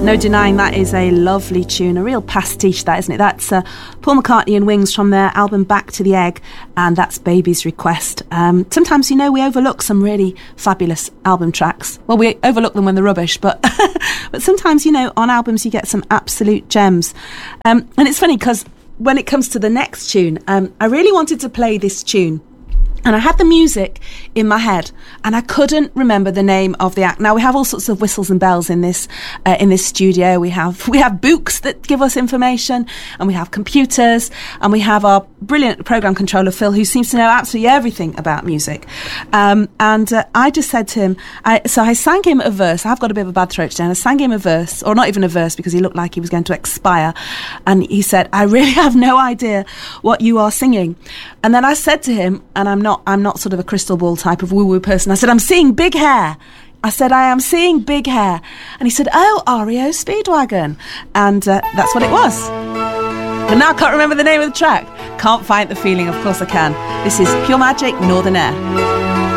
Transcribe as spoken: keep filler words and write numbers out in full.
No denying that is a lovely tune, a real pastiche that, isn't it? That's uh, Paul McCartney and Wings from their album Back to the Egg, and that's Baby's Request. Um, sometimes, you know, we overlook some really fabulous album tracks. Well, we overlook them when they're rubbish, but but sometimes, you know, on albums you get some absolute gems. Um, and it's funny because when it comes to the next tune, um, I really wanted to play this tune. And I had the music in my head, and I couldn't remember the name of the act. Now we have all sorts of whistles and bells in this uh, in this studio. We have we have books that give us information, and we have computers, and we have our brilliant program controller Phil, who seems to know absolutely everything about music. Um, and uh, I just said to him, I, so I sang him a verse. I've got a bit of a bad throat today, and I sang him a verse, or not even a verse, because he looked like he was going to expire. And he said, "I really have no idea what you are singing." And then I said to him, and I'm not. I'm not sort of a crystal ball type of woo-woo person. I said, "I'm seeing big hair." I said, "I am seeing big hair." And he said, "Oh, R E O Speedwagon." And uh, that's what it was. And now I can't remember the name of the track. Can't Fight the Feeling. Of course I can. This is Pure Magic, Northern Air.